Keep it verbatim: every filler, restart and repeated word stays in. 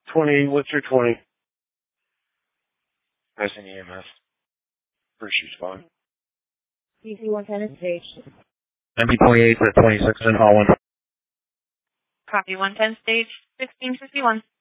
twenty, what's your twenty? That's an E M S. First respond. D C one ten stage. M P twenty-eight to twenty-six in Holland. Copy one ten stage, sixteen fifty-one.